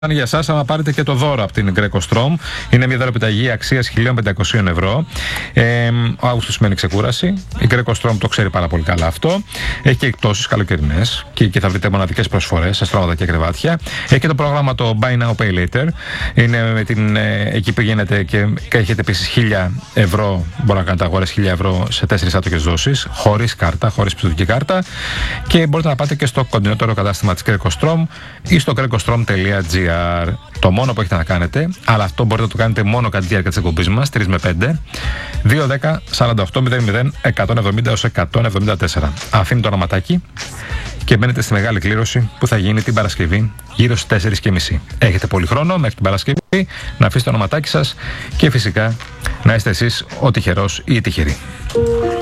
Για εσάς, άμα πάρετε και το δώρο από την Greco Strom, είναι μια δωρεπιταγή αξίας 1.500 ευρώ. Ο Αύγουστος σημαίνει ξεκούραση. Η Greco Strom το ξέρει πάρα πολύ καλά αυτό. Έχει και εκπτώσεις καλοκαιρινές και θα βρείτε μοναδικές προσφορές σε στρώματα και κρεβάτια. Έχει και το πρόγραμμα το Buy Now Pay Later. Είναι με εκεί που γίνεται και έχετε επίσης 1.000 ευρώ. Μπορεί να κάνετε αγορές 1.000 ευρώ σε 4 άτοκες δόσεις, χωρίς κάρτα, χωρίς πιστωτική κάρτα. Και μπορείτε να πάτε και στο κοντινότερο κατάστημα της Greco Strom ή στο grecostrom.gr. Το μόνο που έχετε να κάνετε, αλλά αυτό μπορείτε να το κάνετε μόνο κατά τη διάρκεια της εκπομπής μας, 3 με 5, 2-10-48-00-170-174. Αφήνει το ονοματάκι και μπαίνετε στη μεγάλη κλήρωση που θα γίνει την Παρασκευή γύρω στις 4:30. Έχετε πολύ χρόνο μέχρι την Παρασκευή να αφήσετε το ονοματάκι σας και φυσικά να είστε εσείς ο τυχερός ή η τυχερή.